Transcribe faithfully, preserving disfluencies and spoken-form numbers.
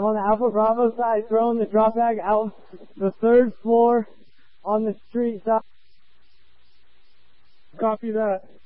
on the Alpha Bravo side, throwing the drop bag out the third floor on the street side. Copy that.